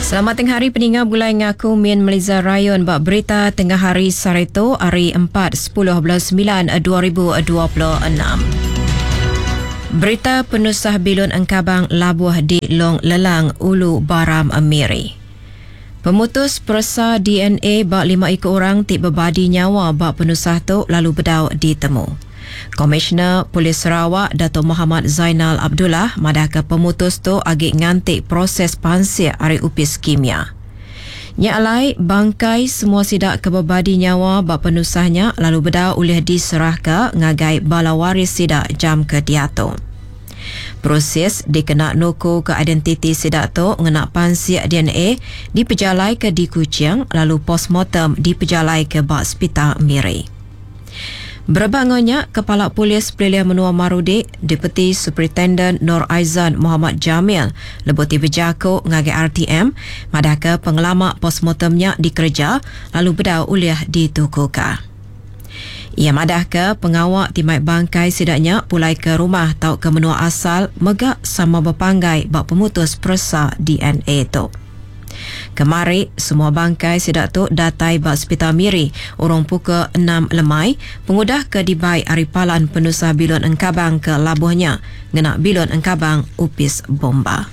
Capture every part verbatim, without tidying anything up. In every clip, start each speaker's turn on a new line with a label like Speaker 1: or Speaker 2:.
Speaker 1: Selamat tengah hari pendengar Bulai Ngaku Min Malaysia Rayon bak berita tengah hari Sareto hari empat sepuluh bulan sembilan dua ribu dua puluh enam. Berita penusah Bilun Engkabang Labuh di Long Lelang Ulu Baram Amiri. Pemutus persa D N A bak lima ekor orang tik berbadi nyawa bak penusah tu lalu berdau ditemu. Komisioner Polis Sarawak Dato' Muhammad Zainal Abdullah madah ke pemutus tu agak ngantik proses pansir hari upis kimia. Nyak alai bangkai semua sidak kebabadi nyawa bak penusahnya lalu berdau oleh diserah ke ngagai bala waris sidak jam ke diato. Proses dikena noko ke identiti sidak tu ngenak pansir D N A dipejalai ke di Kuching lalu postmortem dipejalai ke bak Hospital Miri. Berbangunnya Kepala Polis Pilihan Menua Marudi, Deputy Superintendent Nur Aizan Muhammad Jamil lebuti berjaku ngagai R T M madah ke pengelamak postmortemnya dikerja lalu berdau uliah ditukuka. Ia madah ke pengawak timai bangkai sidaknya pulai ke rumah tau ke menua asal megak sama berpanggai bak pemutus persa D N A tu. Kemari, semua bangkai sidak tu datai bak Hospital Miri urung pukul enam lemai pengudah ke dibai Aripalan penusah Bilun Engkabang ke labuhnya ngenak Bilun Engkabang upis bomba.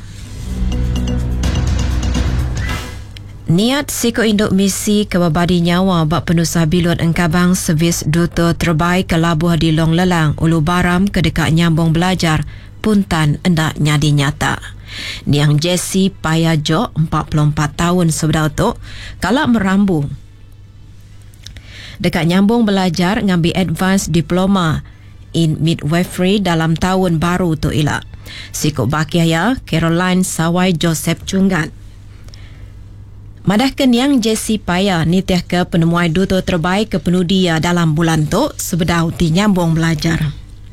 Speaker 1: Niat Siko Induk Misi kebabadi nyawa bak penusah Bilun Engkabang servis duta terbaik ke labuh di Long Lelang Ulu Baram ke dekat nyambung belajar puntan endak nyadi nyata. Niang Jessie Payajo empat puluh empat tahun sebedau tu kalak merambung dekat nyambung belajar ngambil advance diploma in midwifery dalam tahun baru tu ila. Sikuk bakiaya Caroline Sawai Joseph Cunggan. Madah ke Niang Jessie Paya nitiah ke penemuai duta terbaik ke penudia dalam bulan tu sebedau di nyambung belajar.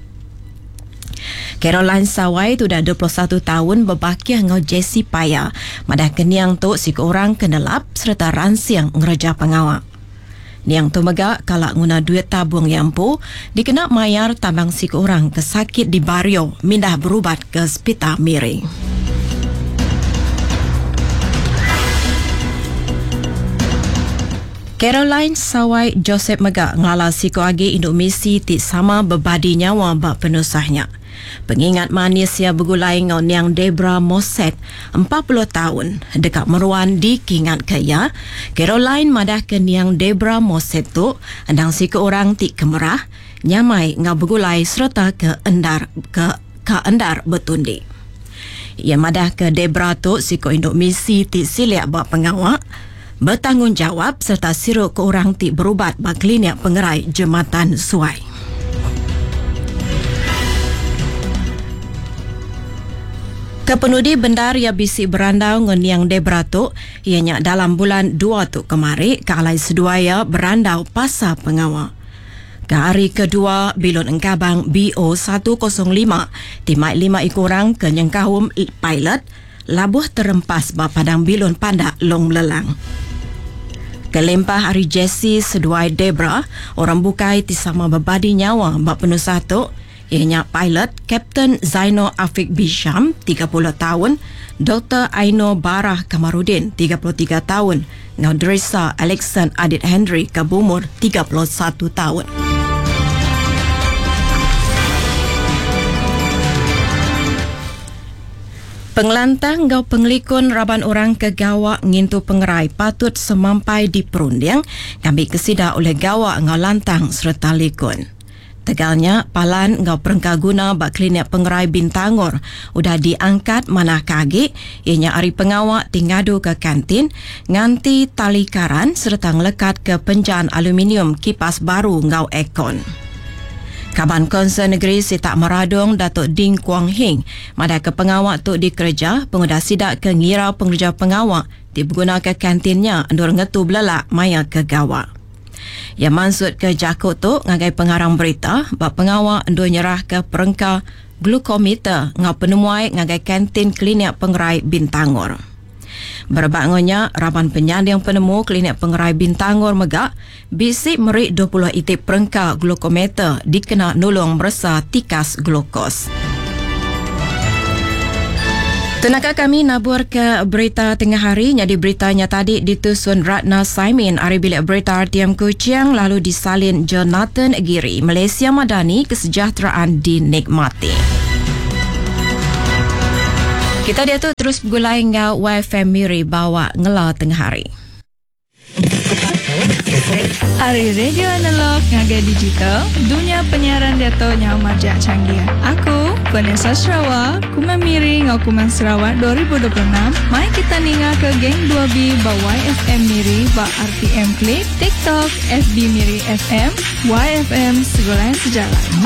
Speaker 1: Caroline Sawai tu dah dua puluh satu tahun berbakiah ngau Jessie Paya. Madah ke Niang tu si orang kenelap serta ransiang ngereja pengawak. Niang tu megak kalak guna duit tabung yang pu dikena mayar tambang si orang kesakit di Bario mindah berubat ke Hospital Miri. Caroline Sawai Joseph megak ngala siko agi induk misi ti sama berbadi nyawa bak penusahnya. Pengingat manis ia bergulai ngau Niang Debra Moset empat puluh tahun dekat Meruan di Kingat Kaya. Caroline madah ke Niang Debra Moset tu andang si ke orang ti kemerah nyamai ngau bergulai serta ke endar ke ke endar betundi. Ia madah ke Debra tu si ke induk misi ti siliak bak pengawak bertanggungjawab serta siruk ke orang ti berubat bak klinik pengerai Jematan Suai. Kepenudi bendar ya bisi berandau ngan Niang Debra tu ianya dalam bulan dua tu kemari ke alai seduaya berandau pasal pengawal. Ke hari kedua Bilun Engkabang B O seratus lima timai lima ikorang ke Nyengkahum pilot labuh terempas ba padang Bilun Pandak Long Lelang. Kelempah hari Jessie seduai Debra orang bukai ti sama berbadi nyawa bak penusah tu ianya pilot Kapten Zaino Afiq Bisham tiga puluh tahun, Doktor Aino Barah Kamarudin tiga puluh tiga tahun, ngau Dresa Alexan Adit Henry Kabumur tiga puluh satu tahun. Pengelantang ngau penglikun raban orang ke gawak ngintu pengerai patut semampai di perunding ngambil kesida oleh gawak ngau lantang serta likun. Tegalnya, palan ngau perengkaguna bak klinik pengerai Bintangor udah diangkat manah kagi ianya hari pengawak tingadu ke kantin nganti tali karan serta ngelekat ke penjan aluminium kipas baru ngau ekon. Kaban Konsen Negeri Sitak Meradong Datuk Ding Kuang Hing madah ke pengawak tu dikerja pengudah sidak ke ngira pengerja pengawak digunakan kantinnya endur ngetu belelak maya ke gawak. Yang maksud ke jakut tu ngagai pengarang berita bak pengawak endur nyerah ke perengka glukometer ngau penemuai ngagai kantin klinik pengerai Bintangor. Berbangunnya raban penyandang penemu klinik pengerai Bintangor megak bisi merik dua puluh itip perengka glukometer dikena nulung meresa tikas glukos. Tenaga kami nabur ke berita tengah hari. Jadi beritanya tadi ditusun Ratna Saimin, Ari Bilik Berita R T M Kuching, lalu disalin Jonathan Giri. Malaysia Madani, kesejahteraan dinikmati. Kita dia tu terus bergulai dengan Y F M Miri bawa ngela tengah hari.
Speaker 2: Ari radio analog ngagai digital, dunia penyiaran dato nya majak canggih. Aku, Vanessa Sarawak, Kuman Miri ngau Kuman Sarawak dua ribu dua puluh enam. Mai kita ninga ke geng dua B ba Y F M Miri ba R T M Click, TikTok, F B Miri F M, Y F M segala sejalan.